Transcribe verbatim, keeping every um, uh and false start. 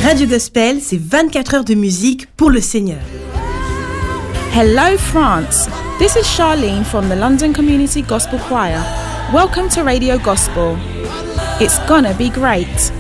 Radio Gospel, c'est vingt-quatre heures de musique pour le Seigneur. Hello France, this is Charlene from the London Community Gospel Choir. Welcome to Radio Gospel. It's gonna be great.